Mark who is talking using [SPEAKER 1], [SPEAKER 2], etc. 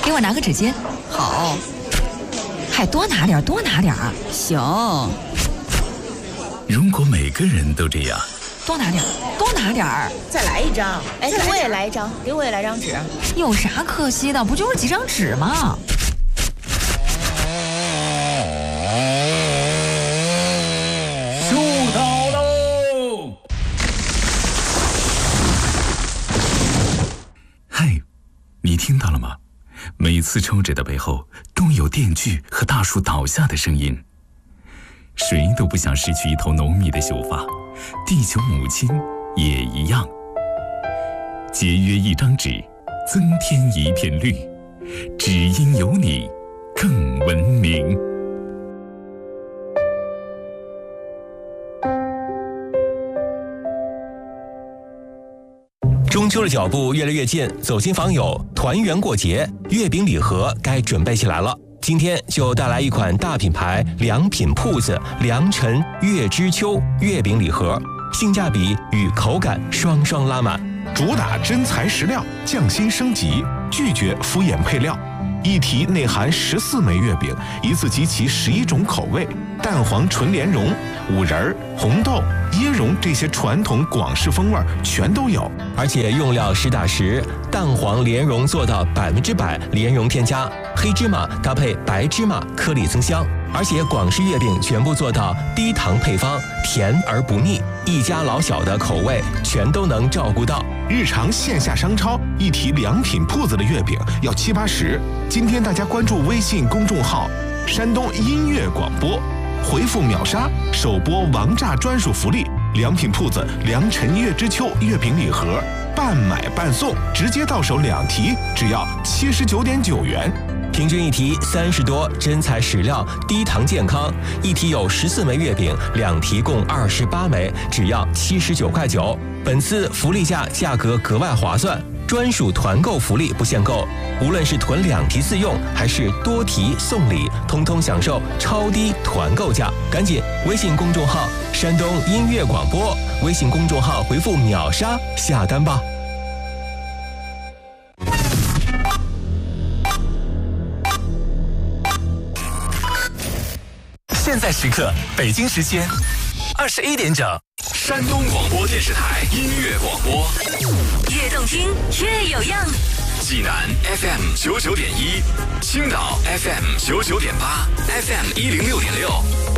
[SPEAKER 1] 给我拿个纸巾。
[SPEAKER 2] 好，
[SPEAKER 1] 还多拿点，多拿点。
[SPEAKER 2] 行。
[SPEAKER 3] 如果每个人都这样，
[SPEAKER 1] 多拿点，多拿点。
[SPEAKER 4] 再来一张。哎，给我也来一张，给我也来张纸。
[SPEAKER 1] 有啥可惜的？不就是几张纸吗？
[SPEAKER 3] 收到喽！嗨，你听到了吗？每次抽纸的背后都有电锯和大树倒下的声音。谁都不想失去一头浓密的秀发，地球母亲也一样。节约一张纸，增添一片绿，只因有你更文明。
[SPEAKER 5] 中秋的脚步越来越近，走亲访友，团圆过节，月饼礼盒该准备起来了。今天就带来一款大品牌良品铺子良辰月之秋月饼礼盒，性价比与口感双双拉满，
[SPEAKER 6] 主打真材实料，匠心升级，拒绝敷衍配料。一提内含14枚月饼，一次集齐11种口味，蛋黄纯莲蓉、五仁、红豆、椰蓉这些传统广式风味全都有，
[SPEAKER 5] 而且用料实打实，蛋黄莲蓉做到100%莲蓉添加，黑芝麻搭配白芝麻颗粒增香，而且广式月饼全部做到低糖配方，甜而不腻，一家老小的口味全都能照顾到。
[SPEAKER 6] 日常线下商超一提良品铺子的月饼要70、80。今天大家关注微信公众号山东音乐广播，回复秒杀首播王炸专属福利，良品铺子良辰月之秋月饼礼盒，半买半送，直接到手2提只要79.9元。
[SPEAKER 5] 平均一提30多，真材实料，低糖健康。一提有14枚月饼，2提共28枚，只要79.9块。本次福利价格格外划算，专属团购福利不限购，无论是囤2提自用，还是多提送礼，通通享受超低团购价。赶紧微信公众号山东音乐广播，微信公众号回复秒杀下单吧。
[SPEAKER 3] 现在时刻，北京时间21点整，山东广播电视台音乐广播，
[SPEAKER 7] 越动听越有样。
[SPEAKER 3] 济南 FM 99.1，青岛 FM 99.8，FM 106.6。